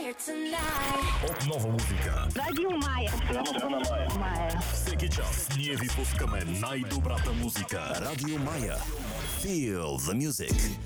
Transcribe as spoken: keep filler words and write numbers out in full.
Отново музика. Радио Мая. Мая. Всеки час ние ви пускаме най-добрата музика. Радио Мая. Feel the music.